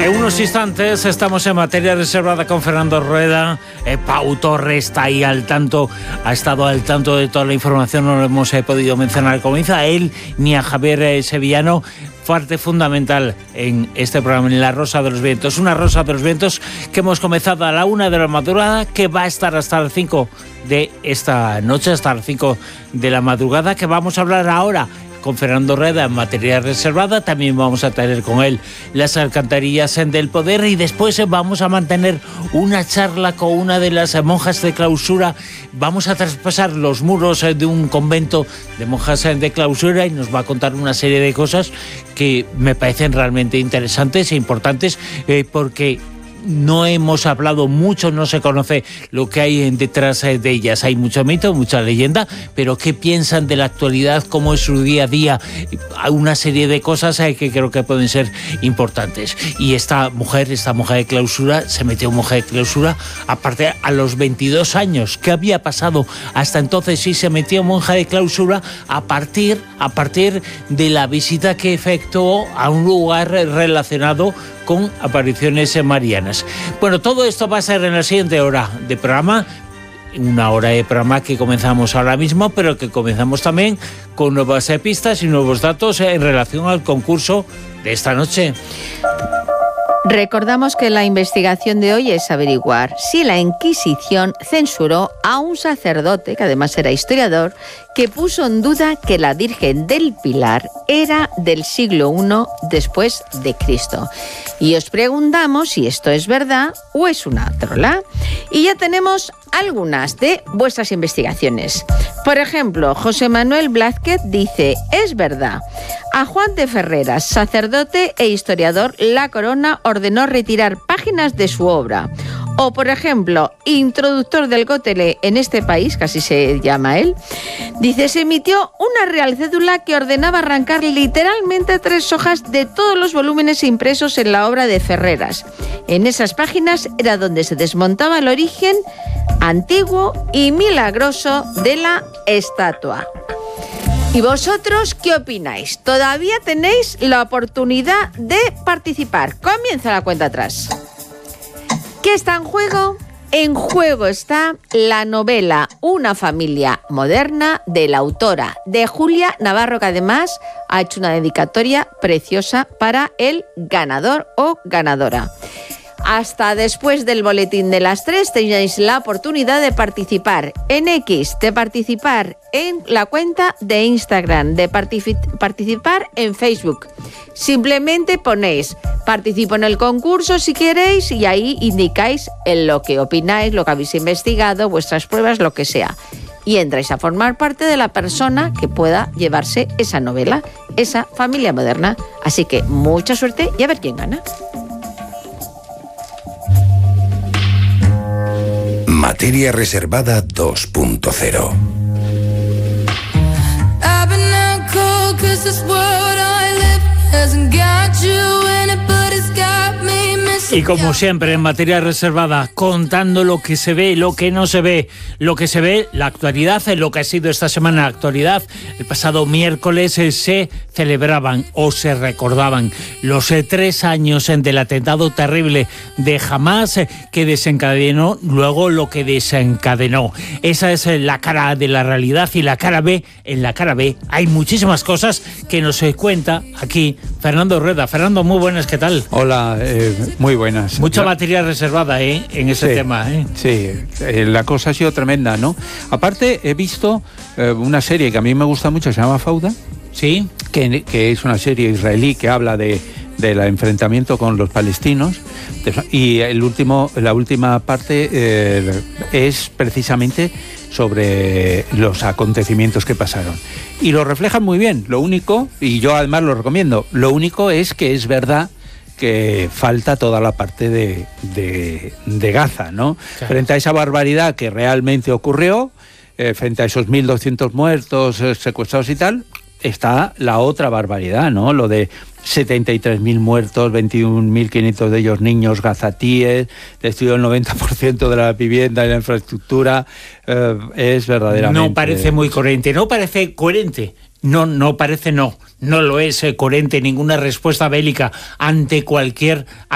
En unos instantes estamos en materia reservada con Fernando Rueda. Pau Torres está ahí al tanto, ha estado al tanto de toda la información, no lo hemos podido mencionar al comienzo, a él ni a Javier Sevillano. Parte fundamental en este programa, en La Rosa de los Vientos. Una Rosa de los Vientos que hemos comenzado a la 1 de la madrugada, que va a estar hasta las 5 de esta noche, hasta las 5 de la madrugada, que vamos a hablar ahora con Fernando Rueda en materia reservada. También vamos a tener con él las alcantarillas del poder y después vamos a mantener una charla con una de las monjas de clausura. Vamos a traspasar los muros de un convento de monjas de clausura y nos va a contar una serie de cosas que me parecen realmente interesantes e importantes porque no hemos hablado mucho, no se conoce lo que hay detrás de ellas. Hay mucho mito, mucha leyenda, pero ¿qué piensan de la actualidad? ¿Cómo es su día a día? Hay una serie de cosas que creo que pueden ser importantes. Y esta mujer de clausura, se metió monja de clausura, aparte a los 22 años. ¿Qué había pasado hasta entonces? Sí, se metió monja de clausura a partir de la visita que efectuó a un lugar relacionado con apariciones marianas. Bueno, todo esto va a ser en la siguiente hora de programa, una hora de programa que comenzamos ahora mismo, pero que comenzamos también con nuevas pistas y nuevos datos en relación al concurso de esta noche. Recordamos que la investigación de hoy es averiguar si la Inquisición censuró a un sacerdote, que además era historiador, que puso en duda que la Virgen del Pilar era del siglo I después de Cristo. Y os preguntamos si esto es verdad o es una trola. Y ya tenemos algunas de vuestras investigaciones. Por ejemplo, José Manuel Blázquez dice: es verdad. A Juan de Ferreras, sacerdote e historiador, la corona ordenó retirar páginas de su obra. O, por ejemplo, introductor del Gotele en este país, que así se llama él, dice: se emitió una real cédula que ordenaba arrancar literalmente 3 hojas de todos los volúmenes impresos en la obra de Ferreras. En esas páginas era donde se desmontaba el origen antiguo y milagroso de la estatua. ¿Y vosotros qué opináis? Todavía tenéis la oportunidad de participar. Comienza la cuenta atrás. ¿Qué está en juego? En juego está la novela Una familia moderna, de la autora, de Julia Navarro, que además ha hecho una dedicatoria preciosa para el ganador o ganadora. Hasta después del boletín de las 3 tenéis la oportunidad de participar en X, de participar en la cuenta de Instagram, de participar en Facebook. Simplemente ponéis participo en el concurso si queréis y ahí indicáis en lo que opináis, lo que habéis investigado, vuestras pruebas, lo que sea. Y entráis a formar parte de la persona que pueda llevarse esa novela, esa familia moderna. Así que mucha suerte y a ver quién gana. Materia reservada 2.0. Y como siempre en materia reservada, contando lo que se ve, lo que no se ve, lo que se ve, la actualidad, lo que ha sido esta semana la actualidad. El pasado miércoles se celebraban o se recordaban los 3 años del atentado terrible de Hamás que desencadenó luego lo que desencadenó. Esa es la cara de la realidad y la cara B. En la cara B hay muchísimas cosas que nos cuenta aquí Fernando Rueda. Fernando, muy buenas, ¿qué tal? Hola, muy buenas. Mucha materia reservada en ese tema. Sí, la cosa ha sido tremenda, ¿no? Aparte, he visto una serie que a mí me gusta mucho, se llama Fauda. Sí. Que es una serie israelí que habla del enfrentamiento con los palestinos. Y la última parte es precisamente sobre los acontecimientos que pasaron. Y lo reflejan muy bien. Lo único, y yo además lo recomiendo, lo único es que es verdad que falta toda la parte de Gaza, ¿no? Claro. Frente a esa barbaridad que realmente ocurrió, frente a esos 1.200 muertos, secuestrados y tal, está la otra barbaridad, ¿no? Lo de 73.000 muertos, 21.500 de ellos niños gazatíes, destruido el 90% de la vivienda y la infraestructura. Es verdaderamente... No parece muy coherente, no parece coherente. No lo es coherente ninguna respuesta bélica ante cualquier